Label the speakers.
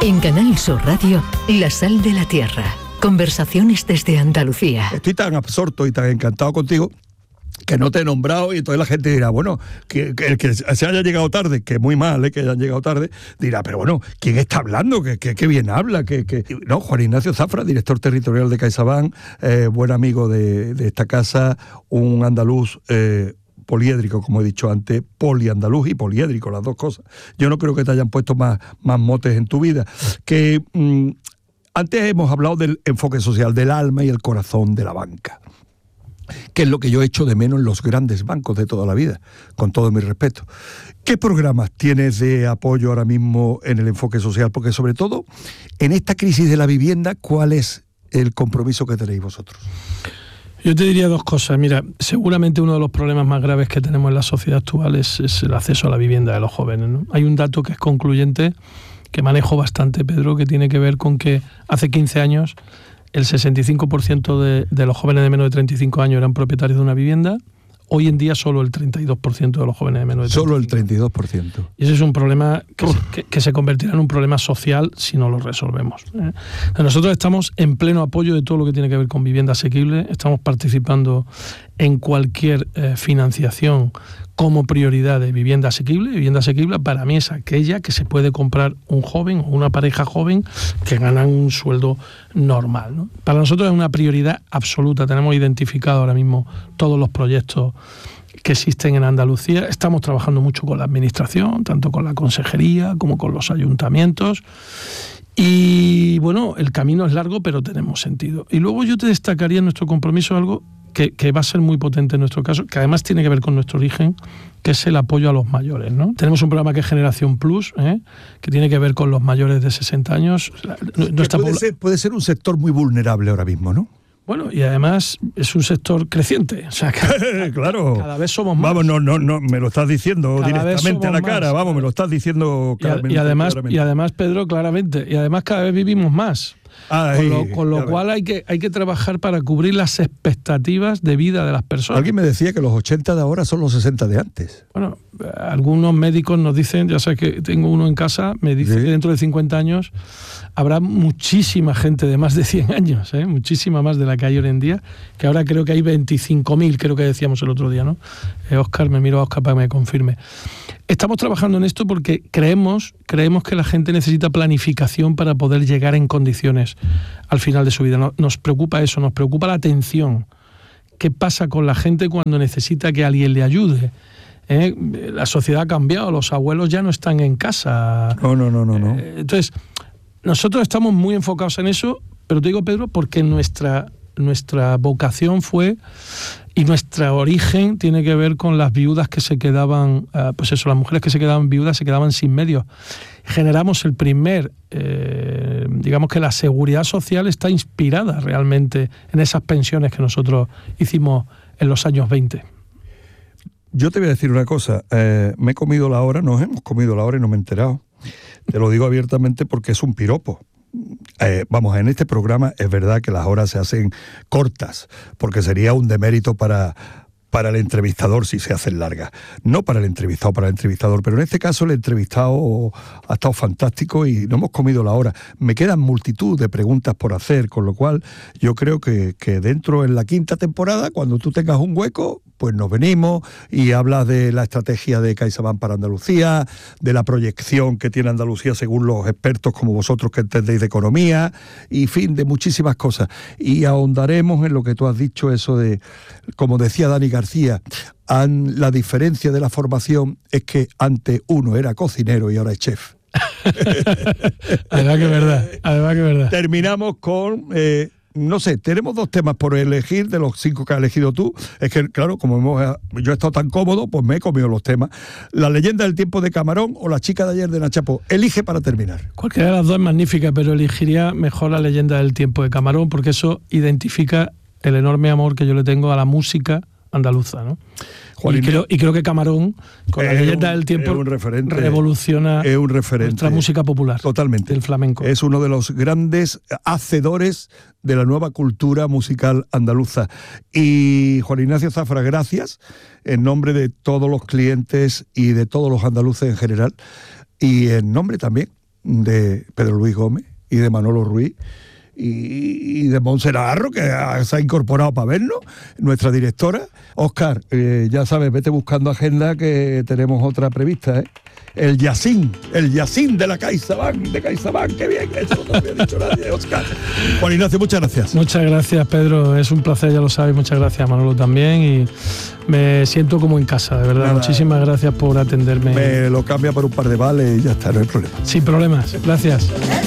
Speaker 1: En Canal Sur Radio, La Sal de la Tierra. Conversaciones desde Andalucía.
Speaker 2: Estoy tan absorto y tan encantado contigo que no te he nombrado, y entonces la gente dirá, bueno, que el que se haya llegado tarde, que muy mal, que hayan llegado tarde, dirá, pero bueno, ¿quién está hablando? Que bien habla. No, Juan Ignacio Zafra, director territorial de CaixaBank, buen amigo de esta casa, un andaluz poliédrico, como he dicho antes, poliandaluz y poliédrico, las dos cosas. Yo no creo que te hayan puesto más motes en tu vida. Antes hemos hablado del enfoque social, del alma y el corazón de la banca, que es lo que yo echo de menos en los grandes bancos de toda la vida, con todo mi respeto. ¿Qué programas tienes de apoyo ahora mismo en el enfoque social? Porque sobre todo, en esta crisis de la vivienda, ¿cuál es el compromiso que tenéis vosotros?
Speaker 3: Yo te diría dos cosas. Mira, seguramente uno de los problemas más graves que tenemos en la sociedad actual es el acceso a la vivienda de los jóvenes, ¿no? Hay un dato que es concluyente, que manejo bastante, Pedro, que tiene que ver con que hace 15 años el 65% de los jóvenes de menos de 35 años eran propietarios de una vivienda. Hoy en día solo el 32% de los jóvenes de menos de 35.
Speaker 2: Solo el 32%.
Speaker 3: Y ese es un problema que se convertirá en un problema social si no lo resolvemos. Nosotros estamos en pleno apoyo de todo lo que tiene que ver con vivienda asequible. Estamos participando en cualquier financiación como prioridad de vivienda asequible. Vivienda asequible para mí es aquella que se puede comprar un joven o una pareja joven que ganan un sueldo normal, ¿no? Para nosotros es una prioridad absoluta. Tenemos identificado ahora mismo todos los proyectos que existen en Andalucía. Estamos trabajando mucho con la administración, tanto con la consejería como con los ayuntamientos. Y bueno, el camino es largo, pero tenemos sentido. Y luego yo te destacaría en nuestro compromiso algo que va a ser muy potente en nuestro caso, que además tiene que ver con nuestro origen, que es el apoyo a los mayores, ¿no? Tenemos un programa que es Generación Plus, que tiene que ver con los mayores de 60 años.
Speaker 2: Puede ser un sector muy vulnerable ahora mismo, ¿no?
Speaker 3: Bueno, y además es un sector creciente. O sea,
Speaker 2: claro.
Speaker 3: Cada vez somos más.
Speaker 2: Vamos, no, me lo estás diciendo cada directamente a la cara. Más. Vamos, me lo estás diciendo claramente.
Speaker 3: Y además, Pedro, claramente. Y además cada vez vivimos más. Con lo cual hay que trabajar para cubrir las expectativas de vida de las personas.
Speaker 2: Alguien me decía que los 80 de ahora son los 60 de antes.
Speaker 3: Bueno, algunos médicos nos dicen, ya sabes que tengo uno en casa, me dice que dentro de 50 años habrá muchísima gente de más de 100 años, muchísima más de la que hay hoy en día, que ahora creo que hay 25.000, creo que decíamos el otro día, ¿no? Óscar, me miro a Óscar para que me confirme. Estamos trabajando en esto porque creemos que la gente necesita planificación para poder llegar en condiciones al final de su vida. Nos preocupa eso, nos preocupa la atención. ¿Qué pasa con la gente cuando necesita que alguien le ayude? La sociedad ha cambiado, los abuelos ya no están en casa.
Speaker 2: No.
Speaker 3: Entonces, nosotros estamos muy enfocados en eso, pero te digo, Pedro, porque nuestra vocación fue, y nuestro origen tiene que ver con las viudas que se quedaban, las mujeres que se quedaban viudas se quedaban sin medios. Generamos el primer, digamos que la seguridad social está inspirada realmente en esas pensiones que nosotros hicimos en los años 20.
Speaker 2: Yo te voy a decir una cosa, nos hemos comido la hora y no me he enterado. Te lo digo abiertamente porque es un piropo. En este programa es verdad que las horas se hacen cortas, porque sería un demérito para el entrevistador si se hacen largas. No para el entrevistado, para el entrevistador, pero en este caso el entrevistado ha estado fantástico y no hemos comido la hora. Me quedan multitud de preguntas por hacer, con lo cual yo creo que dentro en la 5ª temporada, cuando tú tengas un hueco, pues nos venimos y hablas de la estrategia de CaixaBank para Andalucía, de la proyección que tiene Andalucía según los expertos como vosotros que entendéis de economía, y fin, de muchísimas cosas. Y ahondaremos en lo que tú has dicho, eso de, como decía Dani García, la diferencia de la formación es que antes uno era cocinero y ahora es chef.
Speaker 3: Además que es verdad.
Speaker 2: Terminamos con... no sé, tenemos 2 temas por elegir de los 5 que has elegido tú. Es que, claro, como yo he estado tan cómodo, pues me he comido los temas. La leyenda del tiempo de Camarón o la chica de ayer de Nachapo. Elige para terminar.
Speaker 3: Cualquiera de las dos es magnífica, pero elegiría mejor la leyenda del tiempo de Camarón, porque eso identifica el enorme amor que yo le tengo a la música andaluza, ¿no? Y creo que Camarón, con la leyenda del tiempo, es un referente, revoluciona nuestra música popular.
Speaker 2: Totalmente.
Speaker 3: El flamenco.
Speaker 2: Es uno de los grandes hacedores de la nueva cultura musical andaluza. Y Juan Ignacio Zafra, gracias en nombre de todos los clientes y de todos los andaluces en general, y en nombre también de Pedro Luis Gómez y de Manolo Ruiz y de Montse Navarro, que se ha incorporado para vernos, nuestra directora. Óscar, ya sabes, vete buscando agenda, que tenemos otra prevista, ¿eh? El Yacín de la CaixaBank, qué bien, eso no te había dicho nadie, Óscar. Juan Ignacio, muchas gracias.
Speaker 3: Muchas gracias, Pedro, es un placer, ya lo sabes, muchas gracias, Manolo, también, y me siento como en casa, de verdad. Nada, muchísimas gracias por atenderme.
Speaker 2: Me lo cambia por un par de vales y ya está, no hay problema.
Speaker 3: Sin problemas, gracias.